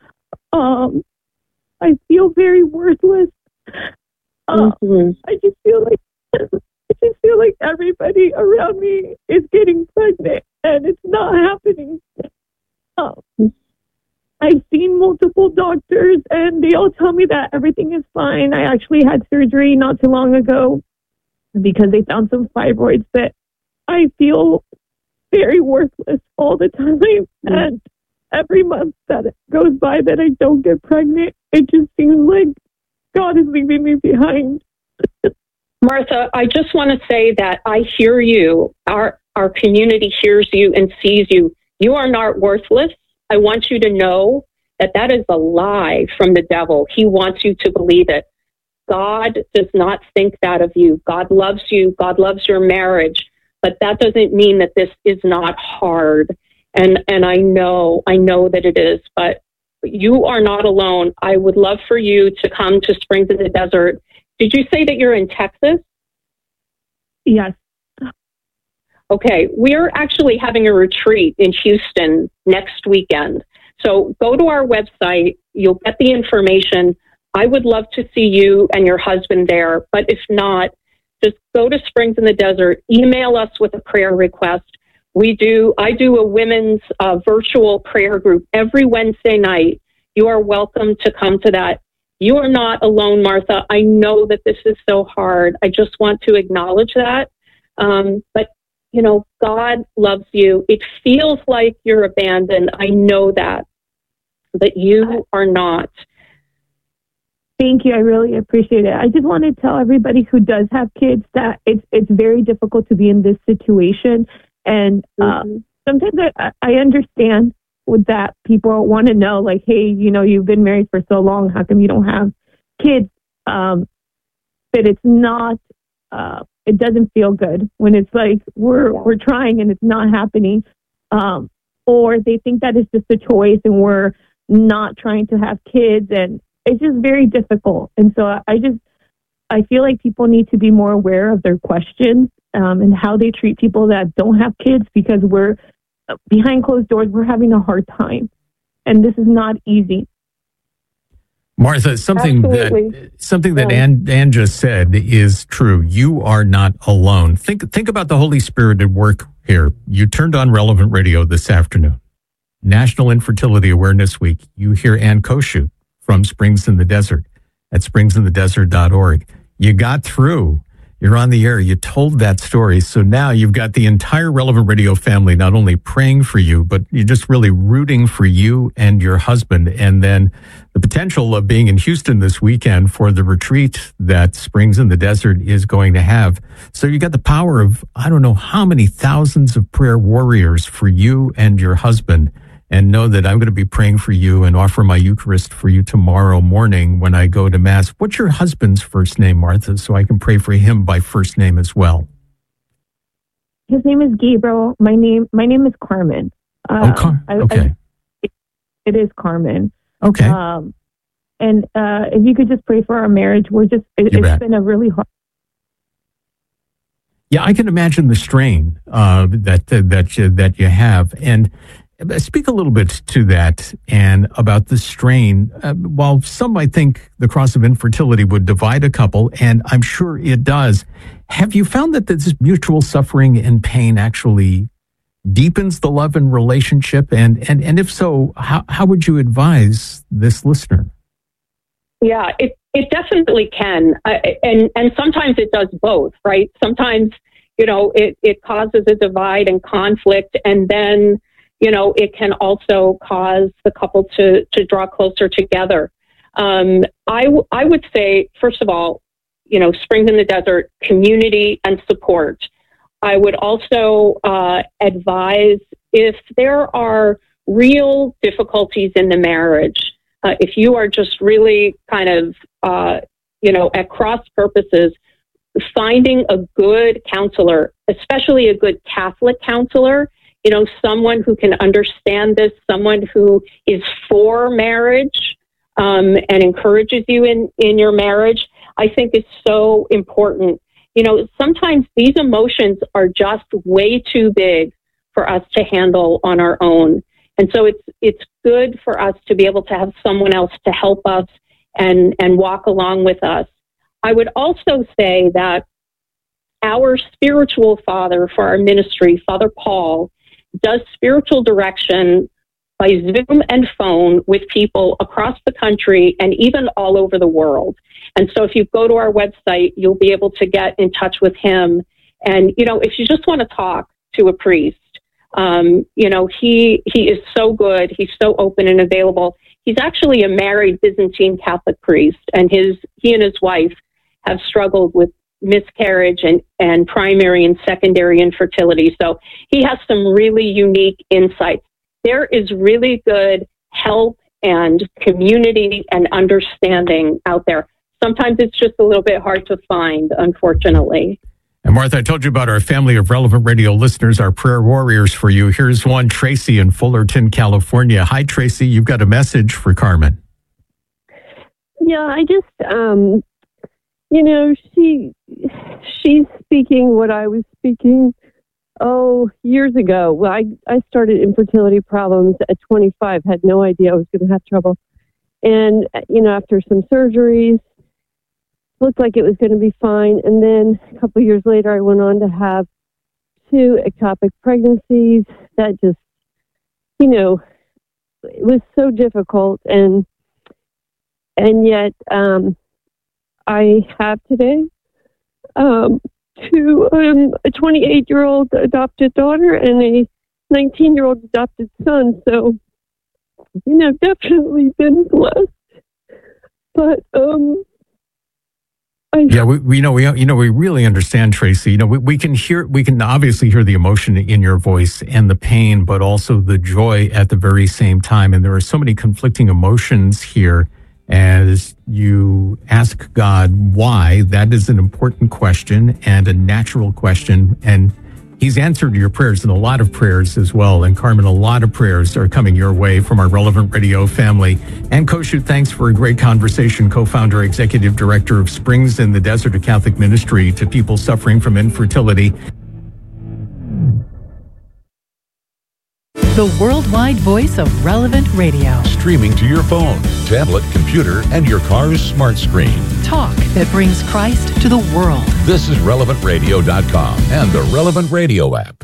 I feel very worthless. I just feel like everybody around me is getting pregnant and it's not happening. I've seen multiple doctors and they all tell me that everything is fine. I actually had surgery not too long ago because they found some fibroids, but I feel very worthless all the time. And every month that it goes by that I don't get pregnant, it just seems like God is leaving me behind. Martha, I just want to say that I hear you. Our community hears you and sees you. You are not worthless. I want you to know that that is a lie from the devil. He wants you to believe it. God does not think that of you. God loves you. God loves your marriage. But that doesn't mean that this is not hard. And I know that it is. But you are not alone. I would love for you to come to Springs in the Desert. Did you say that you're in Texas? Yes. Okay. We're actually having a retreat in Houston next weekend. So go to our website. You'll get the information. I would love to see you and your husband there. But if not, just go to Springs in the Desert. Email us with a prayer request. I do a women's virtual prayer group every Wednesday night. You are welcome to come to that. You are not alone, Martha. I know that this is so hard. I just want to acknowledge that. But, you know, God loves you. It feels like you're abandoned. I know that. But you are not. Thank you. I really appreciate it. I just want to tell everybody who does have kids that it's very difficult to be in this situation. And sometimes I understand with that people want to know, like, hey, you know, you've been married for so long. How come you don't have kids? But it's not, it doesn't feel good when it's like we're trying and it's not happening. Or they think that it's just a choice and we're not trying to have kids. And it's just very difficult. And so I feel like people need to be more aware of their questions and how they treat people that don't have kids, because we're behind closed doors, we're having a hard time. And this is not easy. Martha, something that Ann just said is true. You are not alone. Think about the Holy Spirit at work here. You turned on Relevant Radio this afternoon. National Infertility Awareness Week. You hear Ann Koshut from Springs in the Desert at springsinthedesert.org. You got through. You're on the air. You told that story. So now you've got the entire Relevant Radio family not only praying for you, but you're just really rooting for you and your husband. And then the potential of being in Houston this weekend for the retreat that Springs in the Desert is going to have. So you got the power of, I don't know how many thousands of prayer warriors for you and your husband. And know that I'm going to be praying for you and offer my Eucharist for you tomorrow morning when I go to Mass. What's your husband's first name, Martha, so I can pray for him by first name as well? His name is Gabriel. My name is Carmen. Okay. It is Carmen. Okay. And if you could just pray for our marriage, it's been a really hard. Yeah, I can imagine the strain that you have. And speak a little bit to that and about the strain. While some might think the cross of infertility would divide a couple, and I'm sure it does, have you found that this mutual suffering and pain actually deepens the love and relationship? And if so, how would you advise this listener? Yeah, it definitely can. And sometimes it does both, right? Sometimes, you know, it causes a divide and conflict, and then you know, it can also cause the couple to draw closer together. I would say, first of all, you know, Springs in the Desert, community and support. I would also advise if there are real difficulties in the marriage, if you are just really kind of, you know, at cross purposes, finding a good counselor, especially a good Catholic counselor, you know, someone who can understand this, someone who is for marriage and encourages you in your marriage, I think is so important. You know, sometimes these emotions are just way too big for us to handle on our own. And so it's good for us to be able to have someone else to help us and walk along with us. I would also say that our spiritual father for our ministry, Father Paul, does spiritual direction by Zoom and phone with people across the country and even all over the world. And so if you go to our website, you'll be able to get in touch with him. And, you know, if you just want to talk to a priest, He is so good. He's so open and available. He's actually a married Byzantine Catholic priest, and he and his wife have struggled with miscarriage and primary and secondary infertility. So he has some really unique insights. There is really good help and community and understanding out there. Sometimes it's just a little bit hard to find, unfortunately. And Martha, I told you about our family of Relevant Radio listeners, our prayer warriors for you. Here's one, Tracy in Fullerton, California. Hi, Tracy. You've got a message for Carmen. Yeah, I just, she's speaking what I was speaking, years ago. Well, I started infertility problems at 25, had no idea I was going to have trouble. And, after some surgeries, looked like it was going to be fine. And then a couple of years later, I went on to have 2 ectopic pregnancies. That just, it was so difficult. And yet, I have today a 28-year-old adopted daughter and a 19-year-old adopted son. So, definitely been blessed. But, we really understand, Tracy. We can obviously hear the emotion in your voice and the pain, but also the joy at the very same time. And there are so many conflicting emotions here as you ask God why. That is an important question and a natural question. And He's answered your prayers and a lot of prayers as well. And Carmen, a lot of prayers are coming your way from our Relevant Radio family. And Koshu, thanks for a great conversation. Co-founder, executive director of Springs in the Desert, a Catholic ministry to people suffering from infertility. The worldwide voice of Relevant Radio. Streaming to your phone, tablet, computer, and your car's smart screen. Talk that brings Christ to the world. This is RelevantRadio.com and the Relevant Radio app.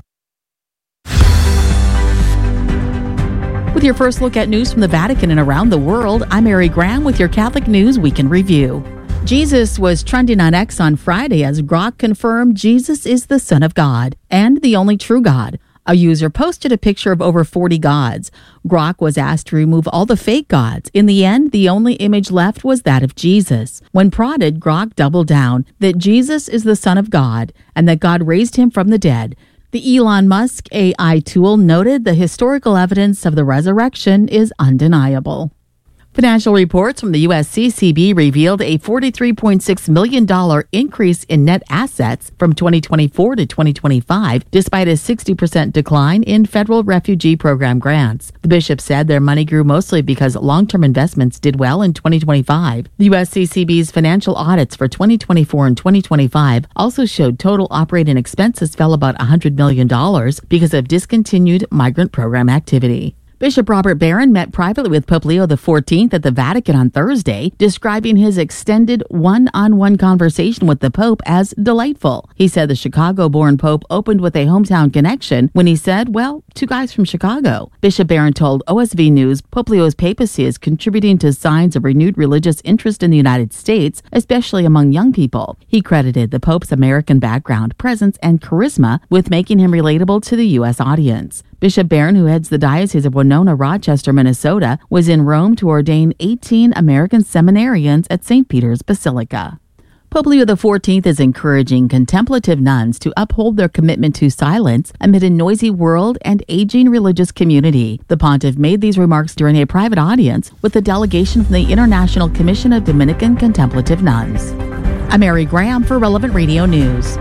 With your first look at news from the Vatican and around the world, I'm Mary Graham with your Catholic News Week in Review. Jesus was trending on X on Friday as Grok confirmed Jesus is the Son of God and the only true God. A user posted a picture of over 40 gods. Grok was asked to remove all the fake gods. In the end, the only image left was that of Jesus. When prodded, Grok doubled down that Jesus is the Son of God and that God raised him from the dead. The Elon Musk AI tool noted the historical evidence of the resurrection is undeniable. Financial reports from the USCCB revealed a $43.6 million increase in net assets from 2024 to 2025, despite a 60% decline in federal refugee program grants. The bishop said their money grew mostly because long-term investments did well in 2025. The USCCB's financial audits for 2024 and 2025 also showed total operating expenses fell about $100 million because of discontinued migrant program activity. Bishop Robert Barron met privately with Pope Leo XIV at the Vatican on Thursday, describing his extended one-on-one conversation with the Pope as delightful. He said the Chicago-born Pope opened with a hometown connection when he said, well, 2 guys from Chicago. Bishop Barron told OSV News Pope Leo's papacy is contributing to signs of renewed religious interest in the United States, especially among young people. He credited the Pope's American background, presence, and charisma with making him relatable to the U.S. audience. Bishop Barron, who heads the Diocese of Winona, Rochester, Minnesota, was in Rome to ordain 18 American seminarians at St. Peter's Basilica. Pope Leo XIV is encouraging contemplative nuns to uphold their commitment to silence amid a noisy world and aging religious community. The pontiff made these remarks during a private audience with a delegation from the International Commission of Dominican Contemplative Nuns. I'm Mary Graham for Relevant Radio News.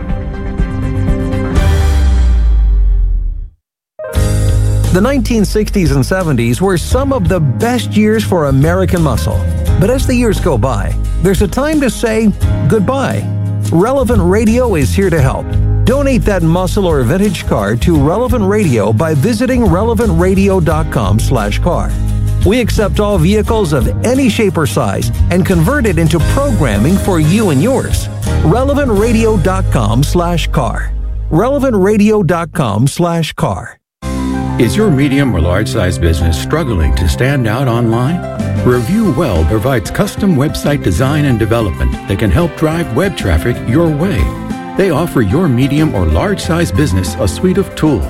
The 1960s and 70s were some of the best years for American muscle. But as the years go by, there's a time to say goodbye. Relevant Radio is here to help. Donate that muscle or vintage car to Relevant Radio by visiting relevantradio.com/car. We accept all vehicles of any shape or size and convert it into programming for you and yours. relevantradio.com/car. relevantradio.com/car. Is your medium or large size business struggling to stand out online? Review Well provides custom website design and development that can help drive web traffic your way. They offer your medium or large size business a suite of tools.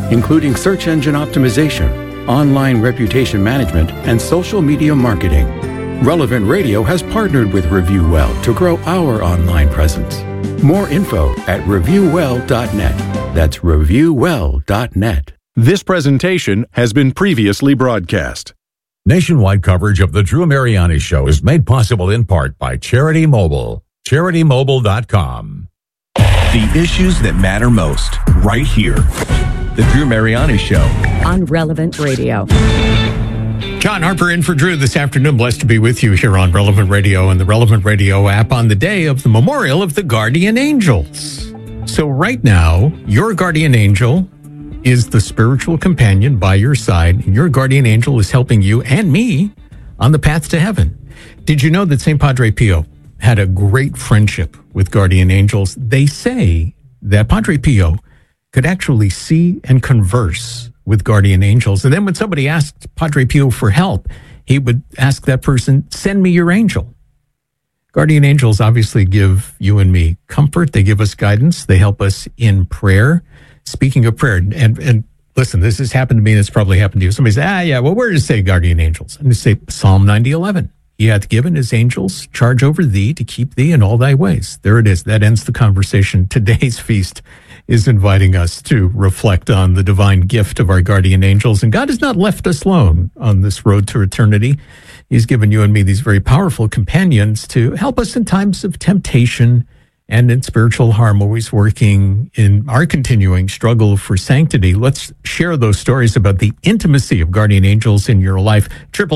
including search engine optimization, online reputation management, and social media marketing. Relevant Radio has partnered with ReviewWell to grow our online presence. More info at reviewwell.net. That's reviewwell.net. This presentation has been previously broadcast. Nationwide coverage of The Drew Mariani Show is made possible in part by Charity Mobile. CharityMobile.com. The issues that matter most, right here. The Drew Mariani Show. On Relevant Radio. John Harper in for Drew this afternoon. Blessed to be with you here on Relevant Radio and the Relevant Radio app on the day of the memorial of the Guardian Angels. So right now, your guardian angel is the spiritual companion by your side. Your guardian angel is helping you and me on the path to heaven. Did you know that St. Padre Pio had a great friendship with guardian angels? They say that Padre Pio could actually see and converse with guardian angels. And then when somebody asked Padre Pio for help, he would ask that person, send me your angel. Guardian angels obviously give you and me comfort. They give us guidance. They help us in prayer. Speaking of prayer, and listen, this has happened to me, and it's probably happened to you. Somebody says, where does it say guardian angels? And they say Psalm 90:11. He hath given his angels charge over thee to keep thee in all thy ways. There it is. That ends the conversation. Today's feast is inviting us to reflect on the divine gift of our guardian angels. And God has not left us alone on this road to eternity. He's given you and me these very powerful companions to help us in times of temptation and in spiritual harm, always working in our continuing struggle for sanctity. Let's share those stories about the intimacy of guardian angels in your life.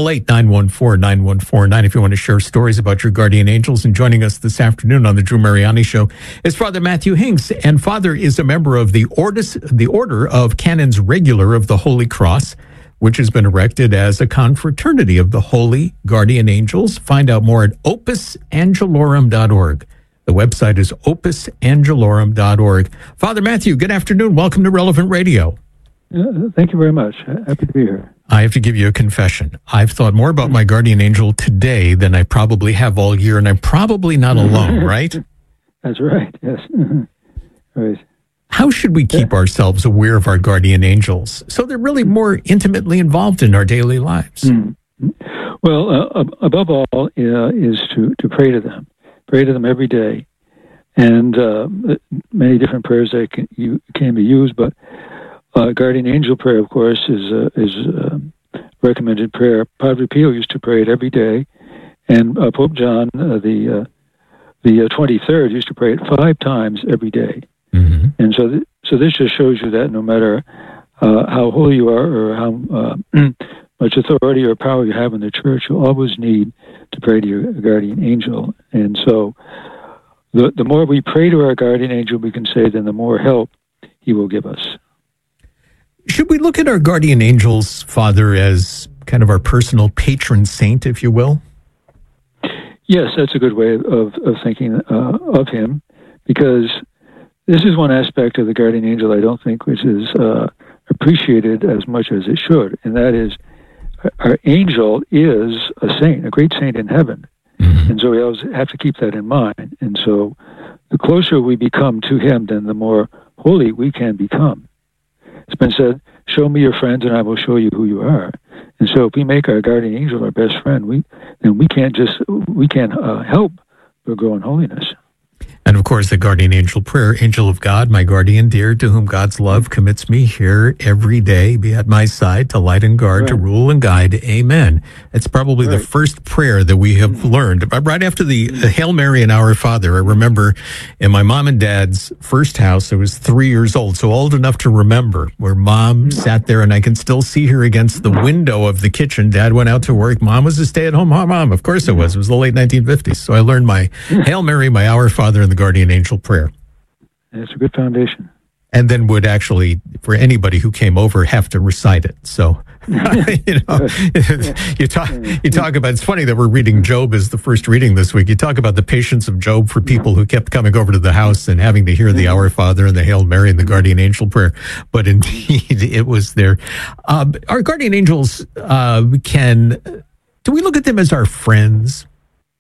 888-914-9149 if you want to share stories about your guardian angels. And joining us this afternoon on the Drew Mariani Show is Father Matthew Hinks. And Father is a member of the Order of Canons Regular of the Holy Cross, which has been erected as a confraternity of the Holy Guardian Angels. Find out more at opusangelorum.org. The website is opusangelorum.org. Father Matthew, good afternoon. Welcome to Relevant Radio. Thank you very much. Happy to be here. I have to give you a confession. I've thought more about my guardian angel today than I probably have all year, and I'm probably not alone, right? That's right, yes. Right. How should we keep ourselves aware of our guardian angels so they're really more intimately involved in our daily lives? Well, above all is to pray to them. Pray to them every day, and many different prayers that can be used. But guardian angel prayer, of course, is recommended prayer. Padre Pio used to pray it every day, and Pope John the 23rd used to pray it 5 times every day. Mm-hmm. And so this just shows you that no matter how holy you are or how much authority or power you have in the church, you always need to pray to your guardian angel. And so the more we pray to our guardian angel, we can say, then the more help he will give us. Should we look at our guardian angels, Father, as kind of our personal patron saint, if you will? Yes, that's a good way of thinking of him, because this is one aspect of the guardian angel I don't think which is appreciated as much as it should, and that is our angel is a saint, a great saint in heaven. Mm-hmm. And so we always have to keep that in mind. And so the closer we become to him, then the more holy we can become. It's been said, show me your friends and I will show you who you are. And so if we make our guardian angel our best friend, we can't help but grow in holiness. And of course, the guardian angel prayer, angel of God, my guardian dear, to whom God's love commits me here every day, be at my side to light and guard, to rule and guide. Amen. It's probably the first prayer that we have learned. Right after the Hail Mary and Our Father, I remember in my mom and dad's first house, I was 3 years old, so old enough to remember, where Mom sat there, and I can still see her against the window of the kitchen. Dad went out to work. Mom was a stay-at-home mom. Of course it was. It was the late 1950s. So I learned my Hail Mary, my Our Father, and the guardian angel prayer. It's a good foundation. And then would actually, for anybody who came over, have to recite it. So, you talk about, it's funny that we're reading Job as the first reading this week. You talk about the patience of Job for people who kept coming over to the house and having to hear the Our Father and the Hail Mary and the guardian angel prayer. But indeed, it was there. Our guardian angels do we look at them as our friends?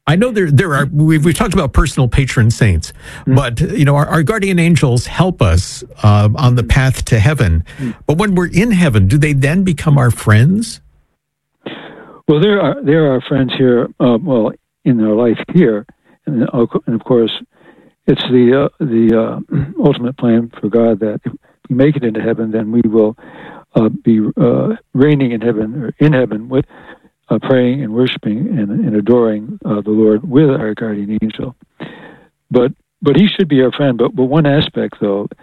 I know there are, we've talked about personal patron saints, but, our guardian angels help us on the path to heaven. But when we're in heaven, do they then become our friends? Well, there are friends here, in their life here. And of course, it's the ultimate plan for God that if we make it into heaven, then we will be reigning in heaven with praying and worshiping and adoring the Lord with our guardian angel. But he should be our friend. But one aspect, though,